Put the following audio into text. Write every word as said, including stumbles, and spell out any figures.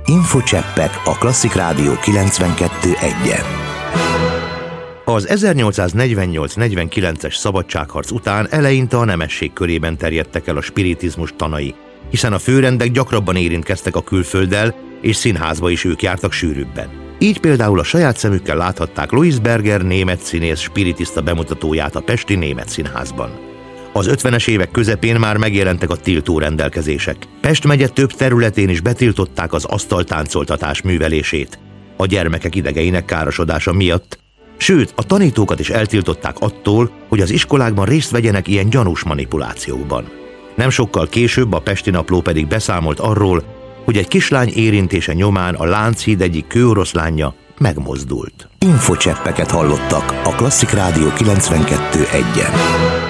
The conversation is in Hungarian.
Infocseppek a Klasszik Rádió kilencvenkettő egyen. Az ezernyolcszáznegyvennyolc negyvenkilences szabadságharc után eleinte a nemesség körében terjedtek el a spiritizmus tanai, hiszen a főrendek gyakrabban érintkeztek a külfölddel, és színházba is ők jártak sűrűbben. Így például a saját szemükkel láthatták Louis Berger német színész spiritista bemutatóját a pesti Német Színházban. Az ötvenes évek közepén már megjelentek a tiltó rendelkezések. Pest megye több területén is betiltották az asztaltáncoltatás művelését a gyermekek idegeinek károsodása miatt, sőt, a tanítókat is eltiltották attól, hogy az iskolákban részt vegyenek ilyen gyanús manipulációkban. Nem sokkal később a Pesti Napló pedig beszámolt arról, hogy egy kislány érintése nyomán a Lánchíd egyik kőoroszlánja megmozdult. Infocseppeket hallottak a Klasszik Rádió kilencvenkettő egyen.